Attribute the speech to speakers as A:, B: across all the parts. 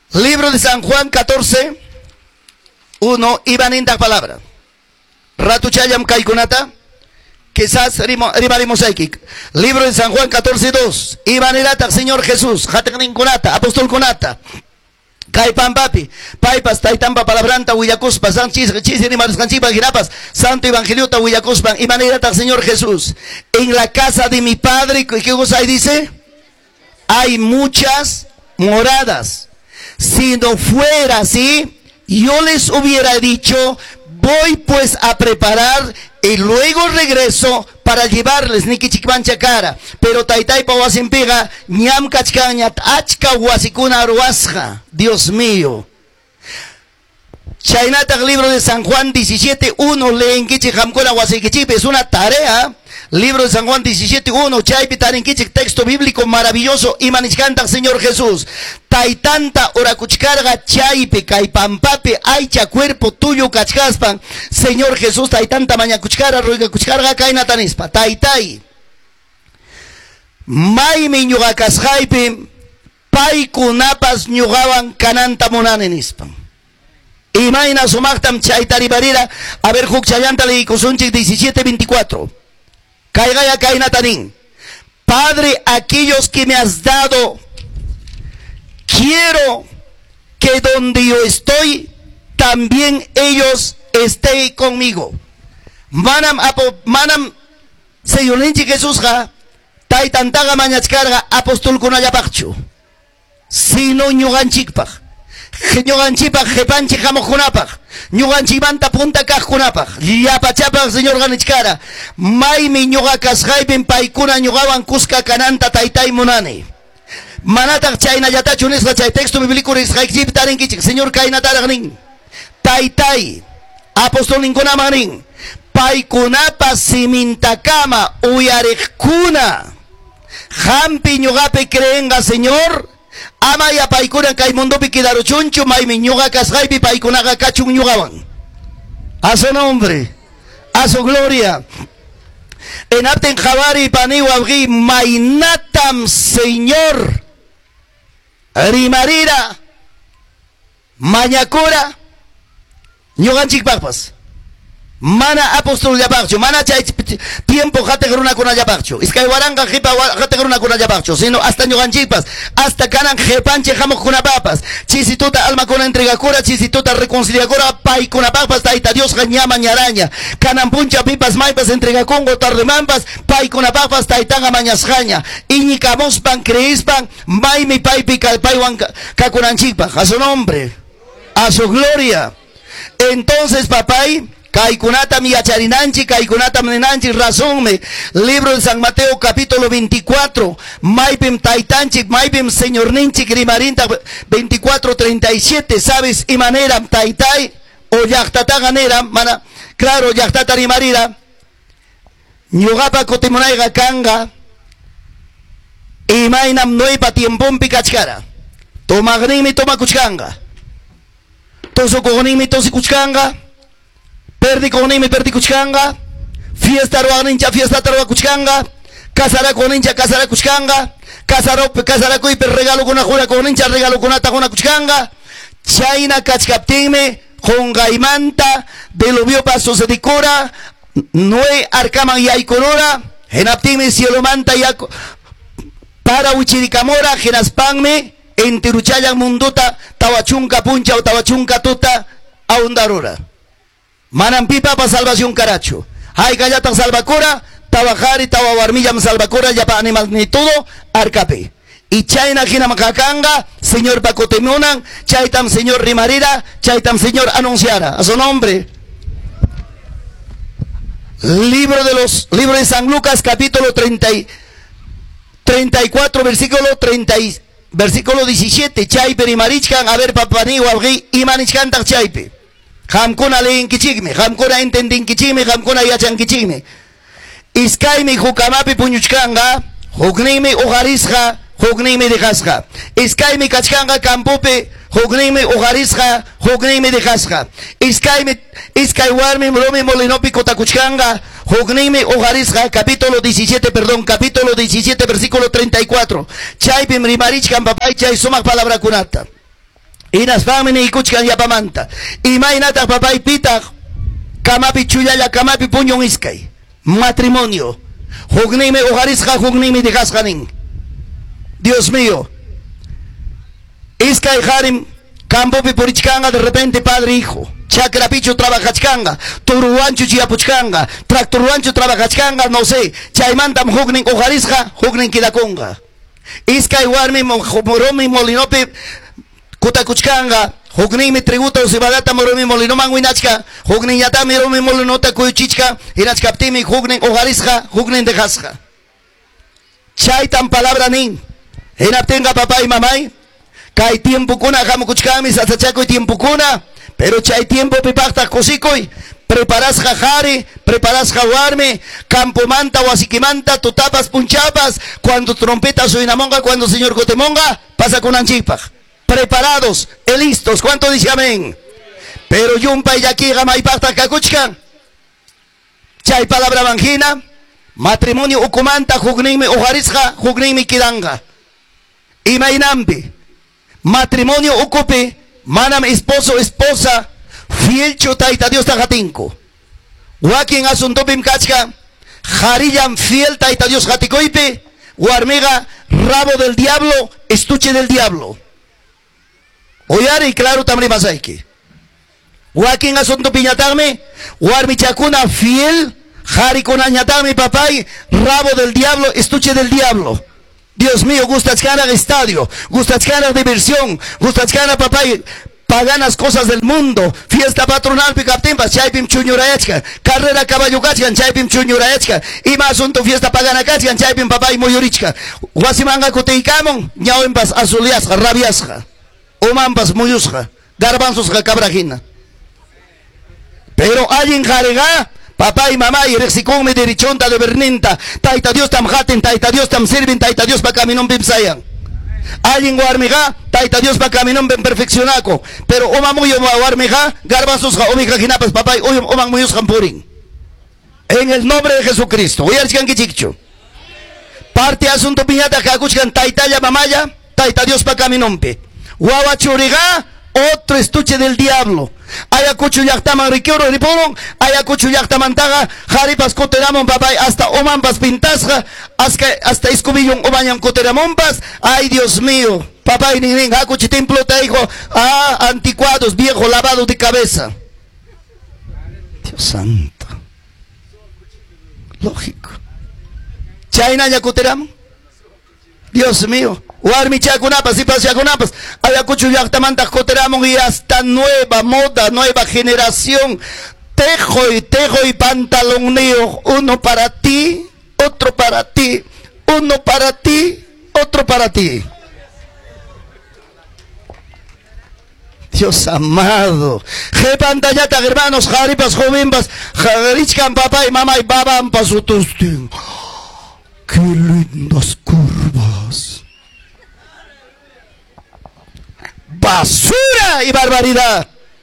A: Libro de San Juan 14, 1, iban en la palabra. Ratu chayam kaikunata, quizás rimarimos aquí. Libro de San Juan 14, 2, iban irata, Señor Jesús, hateknin kunata, apóstol kunata. Kaipan papi, paipas, taitampa palabranta, huyakuspa, san chis, rimaris canchipa, girapas, santo evangeliota, huyakuspa, iban irata, Señor Jesús. En la casa de mi padre, ¿qué cosa ahí dice? Hay muchas moradas. Si no fuera así, yo les hubiera dicho, voy pues a preparar y luego regreso para llevarles nikichikmancha cara. Pero taitai pawasimpiga, ñam kachkañat achka wasikuna ruasja. Dios mío. Chaynatag libro de San Juan 17, 1, leen kichik hamkuna wasikichip, es una tarea. Libro de San Juan 17, 1, chaypitarin kichik, texto bíblico maravilloso, y manichkanta Señor Jesús. Taitanta orakuchkarga chaype, kaipampape, aycha cuerpo tuyo kachkaspan. Señor Jesús, taitanta mañakuchkara, ruiga kuchkarga kainatanispa. Taitai. Maimi ñugakashaype, paikunapas ñugawan kananta monanenispan. Imaina sumaktam chaytaribarira, a ver hukchayanta le kusunchik 17, 24. Caigaya kainatanin. Padre, aquellos que me has dado, quiero que donde yo estoy, también ellos estén conmigo. Manam Señorinchi Jesús ha, taitantaga mañachkarga apostol kunayapakchu. Sino ñuganchikpaj. Ñuganchipaj jepanchi jamokunapaj. Ñuganchimanta punta kajkunapaj. Yapachapaj señor ganichkara. Maymi ñuga kasjaypin paikuna ñugawan kuska kananta taitai munani. Manatak chayna yatachu nisqa chay texto bíblico risqaychip tarinkichik. Señor kainataragnin. Taitai. Apostol ninkunamanin. Paikunapa simintakama uyarikkuna. Hampi ñugape creenga señor. Ama ya paikuna kay mundopi kidaruchunchu maymi ñuga kasjaypi paikunaga kachun ñugawan. A su nombre, a su gloria. En apten javari paniwabgi mainatam señor. Rimarira mañakura ñuganchik papas. Mana apóstol yapakchu, mana chay tiempo jategruna kuna yapakchu. Es que waranga jipa jategruna kuna yapakchu, sino hasta ñuganchipas, hasta kanan jepanche jamok kuna papas. Chisituta alma kuna entrega cura, chisituta reconcilia cura, pai kuna papas, taita Dios gañama ñaraña. Kanan puncha pipas maipas entrega congo tarremampas, pai kuna papas, taitanga mañasjaña. Iñicamos pan creispan, mai mi pai pica el pai wan kakunanchipa. A su nombre, a su gloria. Entonces, papay, Kaikunata mi acharinanchi, kaikunata menanchi, razónme. Libro de San Mateo, capítulo 24. Maipim taitanchi, maipim señor ninchi, grimarinta 24, 37. ¿Sabes? Y manera taitai, o yachtata ganera, mana, claro, yachtata rimarira. Ñugapa kotimunaiga kanga. Y mainam noipa tiempón pikachkara. Tomagnimi toma kuchkanga. Tosokognimi tosi kuchkanga. Perdi konimi perdi kuchkanga, fiesta ruanincha fiesta tarua kuchkanga, casara konincha casara kuchkanga, casara kuipe regalo kuna jura konincha regalo kuna tajuna kuchkanga, chaina kachkaptime, hongaimanta, deluvio paso se dicora, nue arcaman y aikonora, genaptime cielo manta y para uchirikamora, genaspanme, enteruchayan munduta, tawachunka puncha o tawachunka tuta, aundarora. Manampipa pa salvación caracho. Hay gallata salvacura, tabajari, tababarmilla salvacura, ya pa animal ni todo, arcape. Y chayna gina macacanga, señor Pacotemonan, chaitam señor Rimarira, chaitam señor Anunciara. A su nombre. Libro de San Lucas, capítulo 34, versículo 17. Chaipe Rimarichkan, a ver papani, wabgi, y manichkantak chaipe. Hamkuna leen kichigme, hamkuna entendin kichigme, hamkuna yachan kichigme. Iskaymi hukamapi puñuchkanga, huknimi ujarisja, huknimi dejasja. Iskaymi kachkanga kampupe, huknimi ujarisja, huknimi dejasja. Iskay warmi mromi molinopi kotakuchkanga, huknimi ujarisja, capítulo 17, versículo 34. Chaypim rimarichkan papay chay sumak palabra kunata. Inas famine y kuchkan yapamanta. Imaynata papay pita kamapi chuyalla kamapi puñon iskay. Matrimonio. Jugnime ojarisqa jugnime dejasqanin. Dios mío. Iskay harim campopi purichkanga de repente padre hijo. Chakrapichu trabajachkanga, turuanchu chiapuchkanga, tractoruanchu trabajachkanga, no sé. Chaymantam jugnin ojarisqa jugnin kidakunga. Iskay warmi moromi molinopi kutakuchkanga, jugnimi tributo sibadata moromi molinoman winachka, jugnin yatami romi molinota kuyuchichka, hinachkaptimi jugnin ojarisqa, jugnin dejasqa. Chaytan palabra nin, hinaptinga papá y mamay, kay tiempo kuna hamukuchkami sasachakuy tiempo kuna, pero chay tiempo pipakta kusikoy, preparasqa jari, preparasqa warmi, campomanta wasikimanta, tutapas punchapas, cuando trompeta suinamonga, cuando señor Cotemonga, pasa con anchipaj. Preparados, listos, ¿cuánto dice amén? Pero yumpa y aquí gamaipakta kakuchka, chay palabra mangina, matrimonio ukumanta, jugnimi ojarisqa, jugnimi kidanga. Imaynampi, matrimonio ukupi, manam esposo, esposa, fiel chutaita Dios tajatinko. Wakin asuntopim kachka, jarillan fiel taita Dios jatikoipe, warmiga, rabo del diablo, estuche del diablo. Oyari claro tamri masaiki. Wakin asuntopiñatame, warmi chakuna fiel, jari con añatame papay, rabo del diablo, estuche del diablo. Dios mío, gustachkana estadio, gustachkana diversión, gustachkana papay, paganas cosas del mundo, fiesta patronal picaptimpas, chaypim chuñurayachka, carrera caballo kachkan, chaypim chuñurayachka, y más asunto fiesta pagana kachkan, chaypim papay muyurichka, guasimanga kuteikamon, ñawempas azuliasja, rabiasja, umampas muyusja, garbanzosja cabrajina. Pero alguien jarega, papá y mamá, y rexicome de richonta de berninta, taita Dios tam jaten, taita Dios tam sirven, taita Dios pa caminon bimsayan. Alguien guarmiga, taita Dios pa caminon ben perfeccionaco, pero oma muy guarmiga, garbanzos omija ginapas, papá, oma muy jampurin. En el nombre de Jesucristo, voy a decir que chicho. Parte asunto piñata que acuchkan taitaya mamaya, taita Dios pa caminompe. Guawachuriga, otro estuche del diablo. Ayacucho yactaman riquioro riporon, ayacucho yactamantaga, jaripas coteramon papay, hasta omampas pintasga, hasta escobillon omañan coteramompas. Ay Dios mío, papay ni hacuchi templo te dijo, anticuados, viejo lavado de cabeza. Dios santo. Lógico. Chaina ya coteramon. Dios mío. Warmi chakunapas, y chakunapas, ayacucho yactamantas coteramon y hasta nueva moda, nueva generación. Tejo y pantalón neo, uno para ti, otro para ti, uno para ti, otro para ti. Dios amado. Je pantallata, hermanos, jaripas, jovimbas, jarichkan papá y mamá y babampas utustin. Qué lindas curvas. Basura y barbaridad.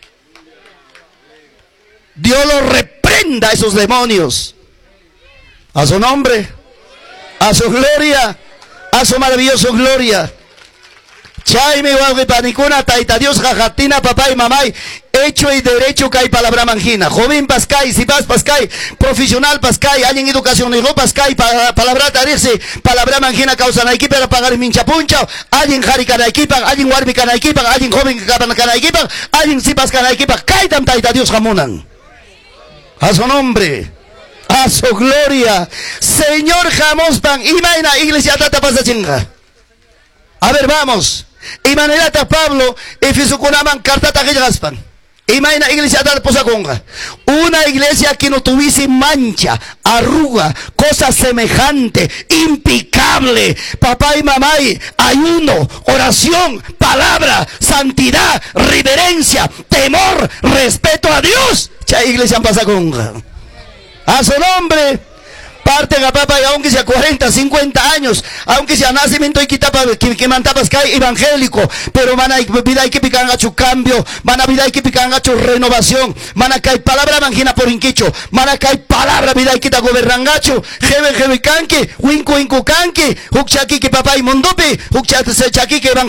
A: Dios los reprenda a esos demonios. A su nombre, a su gloria, a su maravillosa gloria. Chaime guague panicuna, taita Dios jajatina, papá y mamay, hecho y derecho que hay palabra mangina. Joven pascay, si vas pascay, profesional pascay, alguien educación hijo pascay, palabra tarirse, palabra mangina causa na equipa para pagar mincha puncha, alguien jarica na equipa, alguien warmi na equipa, alguien joven na equipa, alguien si pasca na equipa, kaitam taita Dios jamunan. A su nombre, a su gloria. Señor jamos pan, imaina iglesia tata pasa chinga. A ver, vamos. Imanelata Pablo, Efesukunaman cartata que gaspan. Imagina iglesia tal posaconga. Una iglesia que no tuviese mancha, arruga, cosa semejante, impecable. Papá y mamá, ayuno, oración, palabra, santidad, reverencia, temor, respeto a Dios. Cha iglesia pasaconga. A su nombre. Parten a papá y aunque sea 40, 50 años, aunque sea nacimiento y que mantapas cae evangélico, pero van a vida hay que picar gacho cambio, van a vida hay que picar gacho renovación, van a caer palabra mangina por inquicho, van a caer palabra vida hay que ta gobernan gacho, jeve canque, winco canque, huchaki que papá y mondope, huchaki que